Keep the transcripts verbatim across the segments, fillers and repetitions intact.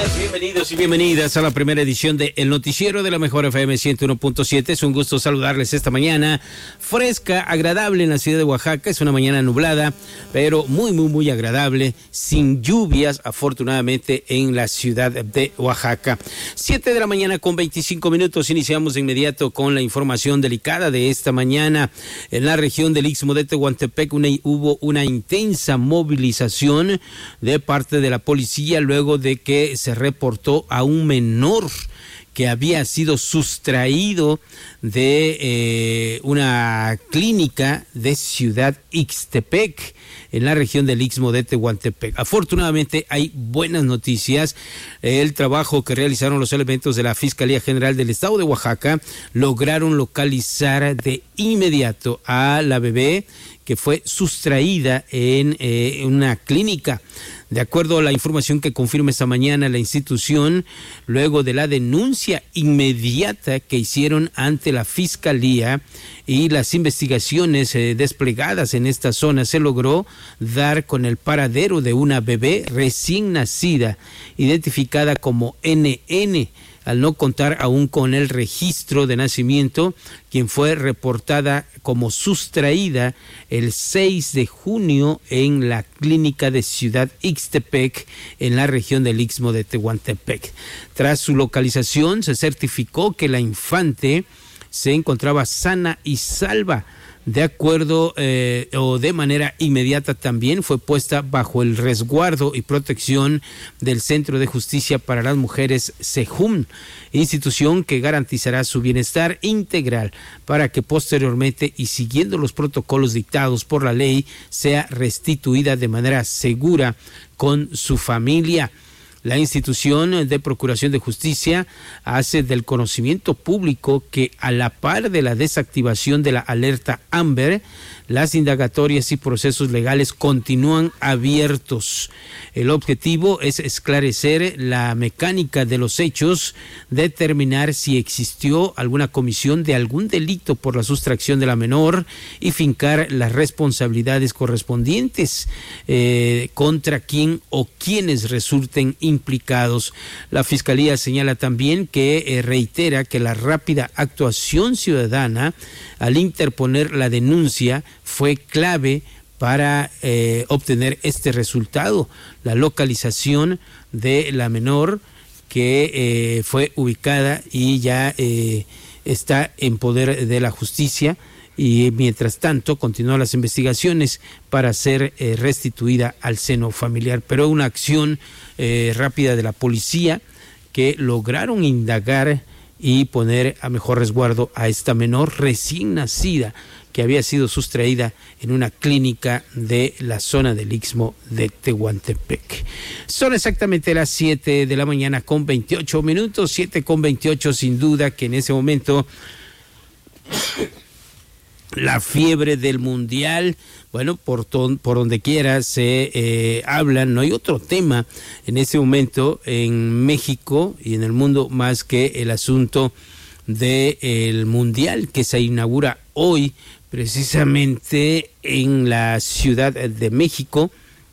días, bienvenidos y bienvenidas a la primera edición de El Noticiero de la Mejor F M ciento uno punto siete. Es un gusto saludarles esta mañana fresca, agradable en la ciudad de Oaxaca. Es una mañana nublada, pero muy, muy, muy agradable, sin lluvias, afortunadamente, en la ciudad de Oaxaca. Siete de la mañana con veinticinco minutos. Iniciamos de inmediato con la información delicada de esta mañana. En la región del Istmo de Tehuantepec una, hubo una intensa movilización de parte de la policía luego de que se reportó a un menor que había sido sustraído de eh, una clínica de Ciudad Ixtepec, en la región del Istmo de Tehuantepec. Afortunadamente hay buenas noticias. El trabajo que realizaron los elementos de la Fiscalía General del Estado de Oaxaca lograron localizar de inmediato a la bebé que fue sustraída en eh, una clínica. De acuerdo a la información que confirma esta mañana la institución, luego de la denuncia inmediata que hicieron ante la Fiscalía y las investigaciones eh, desplegadas en esta zona, se logró dar con el paradero de una bebé recién nacida, identificada como N N, al no contar aún con el registro de nacimiento, quien fue reportada como sustraída el seis de junio en la clínica de Ciudad Ixtepec, en la región del Istmo de Tehuantepec. Tras su localización, se certificó que la infante se encontraba sana y salva. De acuerdo eh, o de manera inmediata también fue puesta bajo el resguardo y protección del Centro de Justicia para las Mujeres Sejum, institución que garantizará su bienestar integral para que posteriormente y siguiendo los protocolos dictados por la ley sea restituida de manera segura con su familia. La institución de Procuración de Justicia hace del conocimiento público que, a la par de la desactivación de la alerta Amber, las indagatorias y procesos legales continúan abiertos. El objetivo es esclarecer la mecánica de los hechos, determinar si existió alguna comisión de algún delito por la sustracción de la menor y fincar las responsabilidades correspondientes eh, contra quien o quienes resulten implicados. La Fiscalía señala también que eh, reitera que la rápida actuación ciudadana al interponer la denuncia fue clave para eh, obtener este resultado, la localización de la menor que eh, fue ubicada y ya eh, está en poder de la justicia, y mientras tanto continúan las investigaciones para ser eh, restituida al seno familiar. Pero una acción eh, rápida de la policía que lograron indagar y poner a mejor resguardo a esta menor recién nacida que había sido sustraída en una clínica de la zona del Istmo de Tehuantepec. Son exactamente las siete de la mañana con veintiocho minutos, siete con veintiocho, sin duda que en ese momento la fiebre del mundial, bueno, por, ton, por donde quiera se eh, hablan. No hay otro tema en este momento en México y en el mundo más que el asunto del mundial que se inaugura hoy precisamente en la Ciudad de México,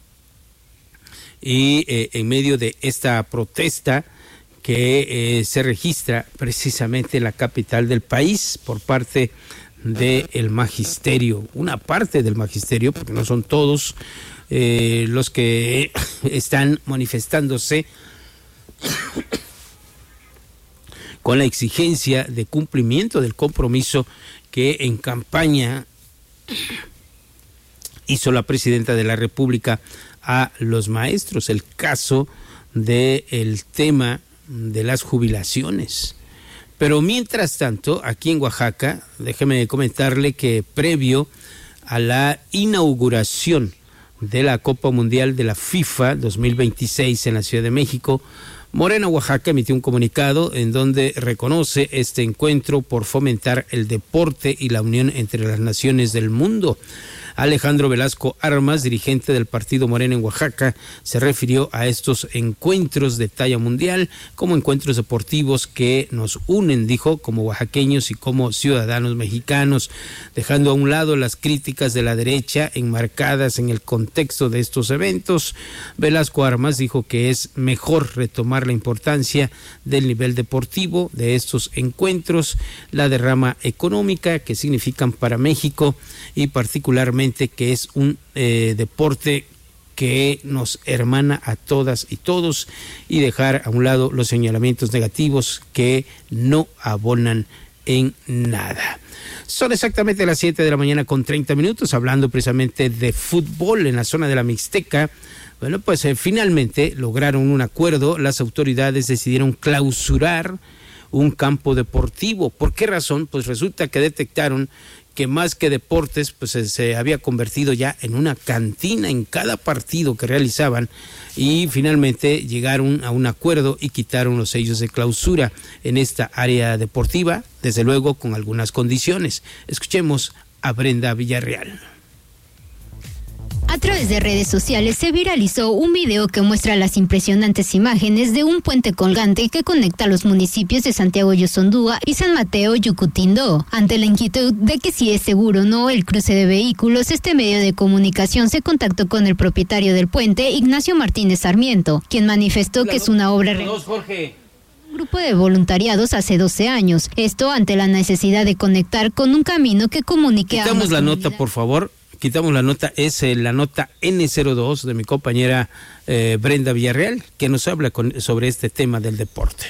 y eh, en medio de esta protesta que eh, se registra precisamente en la capital del país por parte del magisterio, una parte del magisterio, porque no son todos eh, los que están manifestándose con la exigencia de cumplimiento del compromiso que en campaña hizo la presidenta de la República a los maestros, el caso del tema de las jubilaciones. Pero mientras tanto, aquí en Oaxaca, déjeme comentarle que previo a la inauguración de la Copa Mundial de la FIFA dos mil veintiséis en la Ciudad de México, Morena Oaxaca emitió un comunicado en donde reconoce este encuentro por fomentar el deporte y la unión entre las naciones del mundo. Alejandro Velasco Armas, dirigente del partido Morena en Oaxaca, se refirió a estos encuentros de talla mundial como encuentros deportivos que nos unen, dijo, como oaxaqueños y como ciudadanos mexicanos, dejando a un lado las críticas de la derecha enmarcadas en el contexto de estos eventos. Velasco Armas dijo que es mejor retomar reafirmar la importancia del nivel deportivo de estos encuentros, la derrama económica que significan para México y particularmente que es un eh, deporte que nos hermana a todas y todos, y dejar a un lado los señalamientos negativos que no abonan en nada. Son exactamente las siete de la mañana con treinta minutos, hablando precisamente de fútbol en la zona de la Mixteca. Bueno, pues eh, finalmente lograron un acuerdo, las autoridades decidieron clausurar un campo deportivo. ¿Por qué razón? Pues resulta que detectaron que más que deportes, pues se, se había convertido ya en una cantina en cada partido que realizaban, y finalmente llegaron a un acuerdo y quitaron los sellos de clausura en esta área deportiva, desde luego con algunas condiciones. Escuchemos a Brenda Villarreal. A través de redes sociales se viralizó un video que muestra las impresionantes imágenes de un puente colgante que conecta los municipios de Santiago Yoxondúa y San Mateo Yucutindó. Ante la inquietud de que si es seguro o no el cruce de vehículos, este medio de comunicación se contactó con el propietario del puente, Ignacio Martínez Sarmiento, quien manifestó que es una obra realizada un grupo de voluntariados hace doce años. Esto ante la necesidad de conectar con un camino que comunique a Quitamos la nota, por favor. Quitamos la nota, es eh, la nota ene cero dos de mi compañera eh, Brenda Villarreal, que nos habla con, sobre este tema del deporte.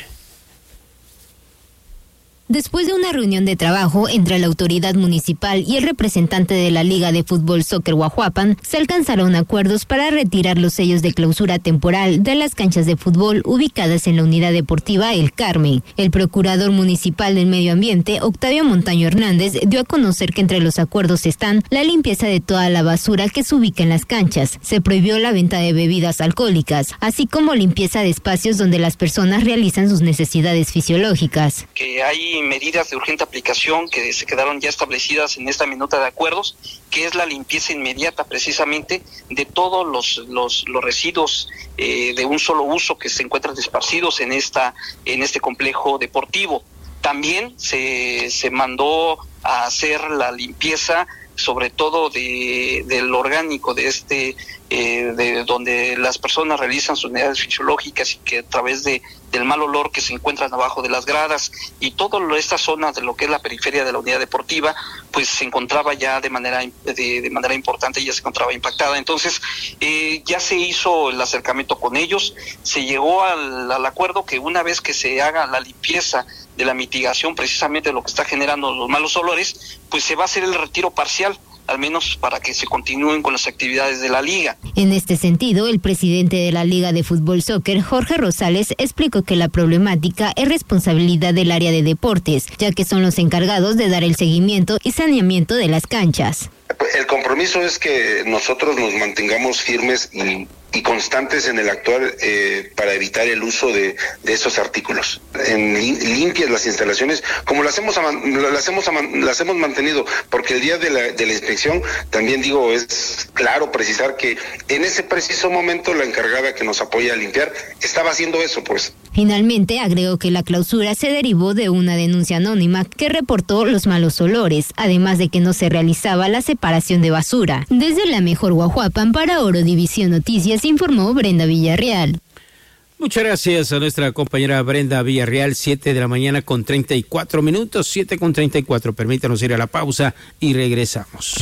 Después de una reunión de trabajo entre la autoridad municipal y el representante de la Liga de Fútbol Soccer Guajuapan, se alcanzaron acuerdos para retirar los sellos de clausura temporal de las canchas de fútbol ubicadas en la unidad deportiva El Carmen. El procurador municipal del medio ambiente, Octavio Montaño Hernández, dio a conocer que entre los acuerdos están la limpieza de toda la basura que se ubica en las canchas, se prohibió la venta de bebidas alcohólicas, así como limpieza de espacios donde las personas realizan sus necesidades fisiológicas. Que hay medidas de urgente aplicación que se quedaron ya establecidas en esta minuta de acuerdos, que es la limpieza inmediata precisamente de todos los los, los residuos eh, de un solo uso que se encuentran esparcidos en esta en este complejo deportivo. También se se mandó a hacer la limpieza sobre todo de del orgánico de este eh, de donde las personas realizan sus necesidades fisiológicas, y que a través de del mal olor que se encuentran abajo de las gradas y toda esta zona de lo que es la periferia de la unidad deportiva, pues se encontraba ya de manera de, de manera importante, ya se encontraba impactada. Entonces eh, ya se hizo el acercamiento con ellos, se llegó al, al acuerdo que una vez que se haga la limpieza de la mitigación precisamente de lo que está generando los malos olores, pues se va a hacer el retiro parcial, al menos para que se continúen con las actividades de la liga. En este sentido, el presidente de la Liga de Fútbol Soccer, Jorge Rosales, explicó que la problemática es responsabilidad del área de deportes, ya que son los encargados de dar el seguimiento y saneamiento de las canchas. El compromiso es que nosotros nos mantengamos firmes y, y constantes en el actuar eh, para evitar el uso de, de esos artículos. En limpias las instalaciones, como las hemos las hemos las hemos mantenido, porque el día de la, de la inspección, también digo, es claro precisar que en ese preciso momento la encargada que nos apoya a limpiar estaba haciendo eso, pues. Finalmente, agregó que la clausura se derivó de una denuncia anónima que reportó los malos olores, además de que no se realizaba la separación de basura. Desde la mejor Guajuapan, para Oro División Noticias, informó Brenda Villarreal. Muchas gracias a nuestra compañera Brenda Villarreal, siete de la mañana con treinta y cuatro minutos, siete con treinta y cuatro. Permítanos ir a la pausa y regresamos.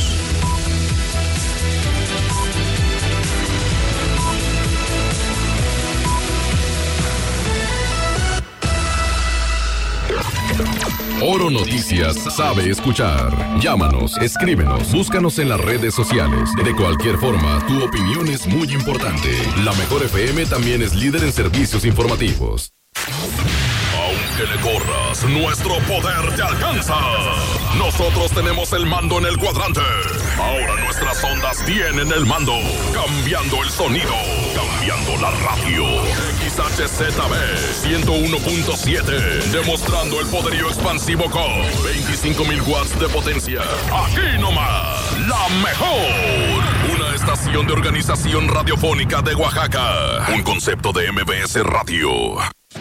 Oro Noticias sabe escuchar. Llámanos, escríbenos, búscanos en las redes sociales. De cualquier forma, tu opinión es muy importante. La Mejor F M también es líder en servicios informativos. Aunque le corras, nuestro poder te alcanza. Nosotros tenemos el mando en el cuadrante. Ahora nuestras ondas tienen el mando. Cambiando el sonido. Cambiando la radio. X H Z B ciento uno punto siete. Demostrando el poderío expansivo con veinticinco mil watts de potencia. Aquí nomás, la mejor. Una estación de organización radiofónica de Oaxaca. Un concepto de M B S Radio.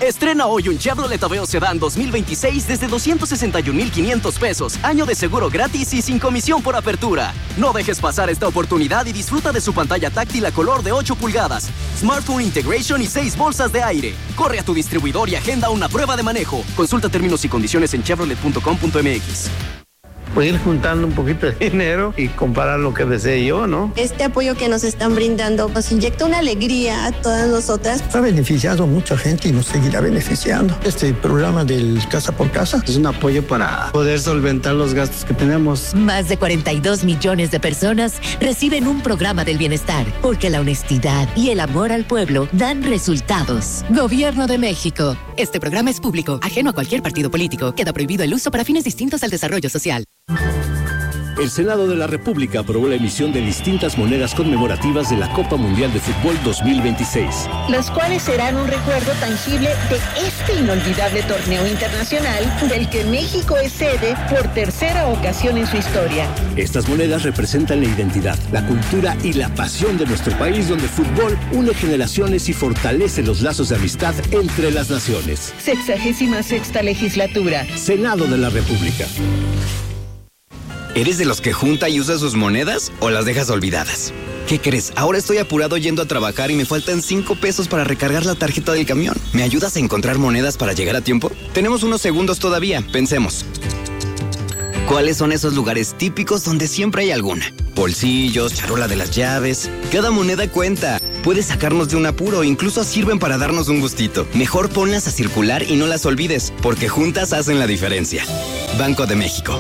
Estrena hoy un Chevrolet Aveo Sedán dos mil veintiséis desde doscientos sesenta y un mil quinientos pesos. Año de seguro gratis y sin comisión por apertura. No dejes pasar esta oportunidad y disfruta de su pantalla táctil a color de ocho pulgadas, Smartphone Integration y seis bolsas de aire. Corre a tu distribuidor y agenda una prueba de manejo. Consulta términos y condiciones en chevrolet punto com punto m x. Pues ir juntando un poquito de dinero y comparar lo que desee yo, ¿no? Este apoyo que nos están brindando nos inyecta una alegría a todas nosotras. Ha beneficiado a mucha gente y nos seguirá beneficiando. Este programa del Casa por Casa es un apoyo para poder solventar los gastos que tenemos. Más de cuarenta y dos millones de personas reciben un programa del bienestar, porque la honestidad y el amor al pueblo dan resultados. Gobierno de México. Este programa es público, ajeno a cualquier partido político. Queda prohibido el uso para fines distintos al desarrollo social. El Senado de la República aprobó la emisión de distintas monedas conmemorativas de la Copa Mundial de Fútbol dos mil veintiséis. Las cuales serán un recuerdo tangible de este inolvidable torneo internacional del que México es sede por tercera ocasión en su historia. Estas monedas representan la identidad, la cultura y la pasión de nuestro país, donde el fútbol une generaciones y fortalece los lazos de amistad entre las naciones. Sexagésima sexta legislatura. Senado de la República. ¿Eres de los que junta y usa sus monedas o las dejas olvidadas? ¿Qué crees? Ahora estoy apurado yendo a trabajar y me faltan cinco pesos para recargar la tarjeta del camión. ¿Me ayudas a encontrar monedas para llegar a tiempo? Tenemos unos segundos todavía, pensemos. ¿Cuáles son esos lugares típicos donde siempre hay alguna? Bolsillos, charola de las llaves. Cada moneda cuenta. Puede sacarnos de un apuro, incluso sirven para darnos un gustito. Mejor ponlas a circular y no las olvides, porque juntas hacen la diferencia. Banco de México.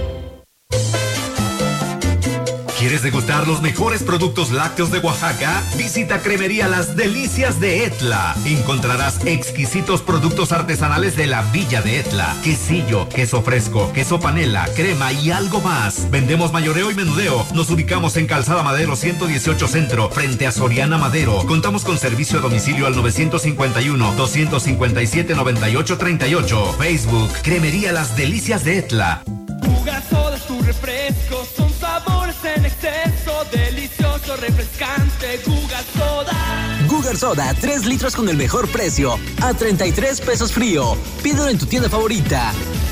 ¿Quieres degustar los mejores productos lácteos de Oaxaca? Visita Cremería Las Delicias de Etla. Encontrarás exquisitos productos artesanales de la Villa de Etla. Quesillo, queso fresco, queso panela, crema y algo más. Vendemos mayoreo y menudeo. Nos ubicamos en Calzada Madero ciento dieciocho Centro, frente a Soriana Madero. Contamos con servicio a domicilio al nueve cinco uno, dos cinco siete, nueve ocho tres ocho. Facebook, Cremería Las Delicias de Etla. Guga Soda es tu refresco, son sabores en exceso, delicioso, refrescante, Guga Soda. Guga Soda, tres litros con el mejor precio, a treinta y tres pesos frío. Pídelo en tu tienda favorita.